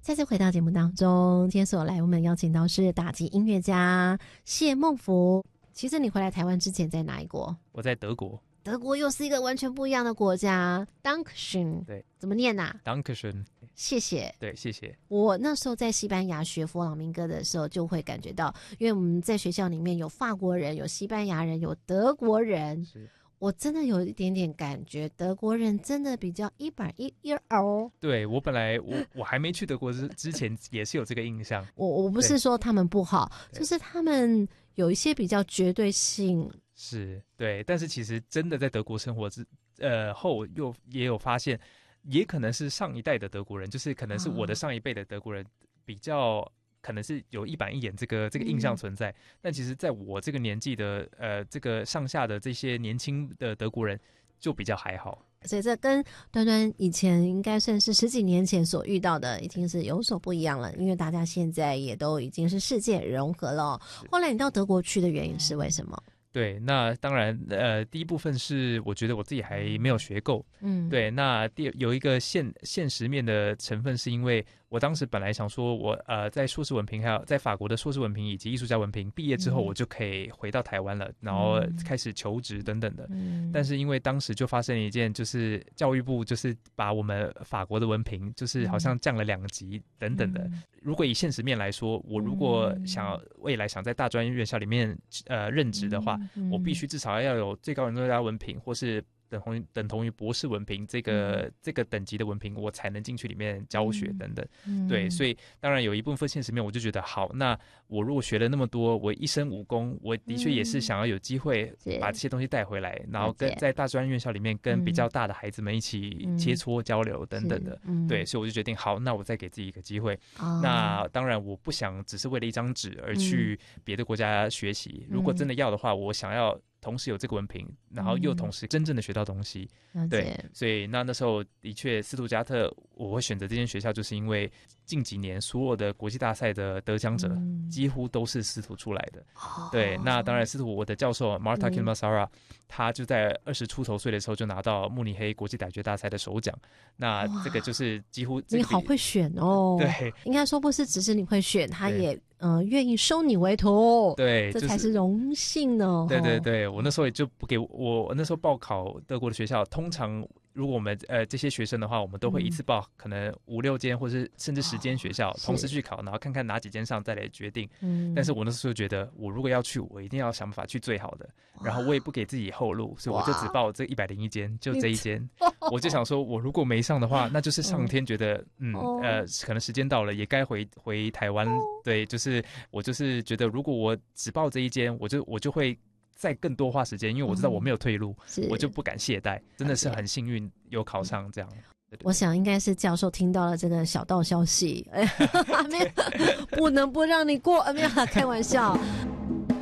再次回到节目当中，今天所来我们邀请到是打击音乐家谢孟福。其实你回来台湾之前在哪一国？ 我在德国。 德国又是一个完全不一样的国家。 Dankeschön， 对， 怎么念啊？ Dankeschön， 谢谢。 对，谢谢。 我那时候在西班牙学佛朗明哥的时候，就会感觉到，因为我们在学校里面有法国人，有西班牙人，有德国人， 是我真的有一点点感觉德国人真的比较一板一眼。 对，我本来我还没去德国之前也是有这个印象。 我不是说他们不好，就是他们有一些比较绝对性。 是，对，但是其实真的在德国生活后也有发现，也可能是上一代的德国人，就是可能是我的上一辈的德国人比较可能是有一板一眼这个印象存在，但其实在我这个年纪的这个上下的这些年轻的德国人就比较还好。 所以这跟端端以前应该算是10几年前所遇到的已经是有所不一样了，因为大家现在也都已经是世界融合了。后来你到德国去的原因是为什么？ 对，那当然，第一部分是我觉得我自己还没有学够，对，那有一个现实面的成分，是因为我当时本来想说我在硕士文凭还有在法国的硕士文凭以及艺术家文凭毕业之后，我就可以回到台湾了，然后开始求职等等的，但是因为当时就发生了一件，就是教育部就是把我们法国的文凭就是好像降了2级等等的。如果以现实面来说，我如果未来想在大专院校里面任职的话，我必须至少要有最高人文家文凭，或是等同于博士文凭这个等级的文凭，我才能进去里面教学等等。对，所以当然有一部分现实面，我就觉得好，那我如果学了那么多，我一身武功，我的确也是想要有机会把这些东西带回来，然后在大专院校里面跟比较大的孩子们一起切磋交流等等的。对，所以我就决定好，那我再给自己一个机会。那当然我不想只是为了一张纸而去别的国家学习，如果真的要的话，我想要同时有这个文凭，然后又同时真正的学到东西。对，所以那时候的确斯图加特我会选择这间学校，就是因为近几年所有的国际大赛的得奖者几乎都是斯图出来的。对，那当然斯图我的教授 Marta Kinmasara 他就在20出头岁的时候就拿到慕尼黑国际逮觉大赛的首奖，那这个就是几乎你好会选哦。 对， 应该说不是只是你会选，他也愿意收你为徒。 对， 这才是荣幸呢。 对对对，我那时候也就不给我那时候报考德国的学校，通常如果我们这些学生的话，我们都会一次报可能5、6间，或是甚至10间学校同时去考，然后看看哪几间上再来决定。但是我那时候觉得，我如果要去，我一定要想办法去最好的，然后我也不给自己后路，所以我就只报这101间，就这一间。我就想说，我如果没上的话，那就是上天觉得可能时间到了，也该回台湾。对，就是我就是觉得，如果我只报这一间，我就会再更多花时间，因为我知道我没有退路，我就不敢懈怠。真的是很幸运有考上这样。 我想应该是教授听到了这个小道消息，没有不能不让你过，没有啦，开玩笑。